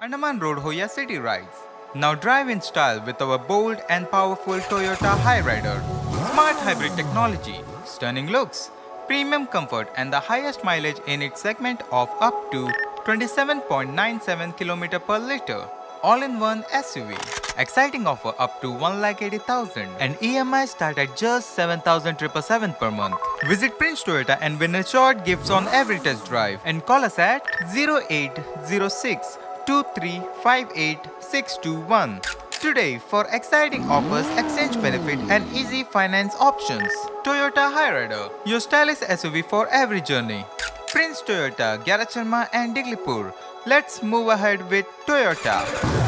Andaman Road Hoya City Rides. Now drive in style with our bold and powerful Toyota Hyryder. Smart hybrid technology, stunning looks, premium comfort and the highest mileage in its segment of up to 27.97 km per liter. All-in-one SUV. Exciting offer up to 1,80,000 and EMI start at just 7,777 per month. Visit Prince Toyota and win assured gifts on every test drive and call us at 0806 2358621 today for exciting offers, exchange benefit and easy finance options. Toyota Hyryder, your stylish SUV for every journey. Prince Toyota, Gyaracharma and Diglipur. Let's move ahead with Toyota.